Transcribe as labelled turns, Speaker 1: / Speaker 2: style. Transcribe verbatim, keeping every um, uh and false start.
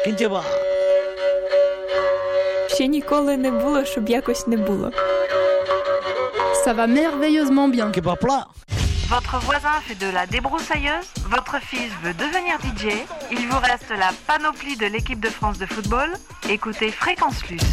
Speaker 1: Кінчева.
Speaker 2: Ще ніколи не було, щоб якось не було.
Speaker 3: Ça va merveilleusement bien.
Speaker 1: Кебапла.
Speaker 4: Votre voisin fait de la débroussailleuse, votre fils veut devenir D J, il vous reste la panoplie de l'équipe de France de football. Écoutez Fréquence Plus.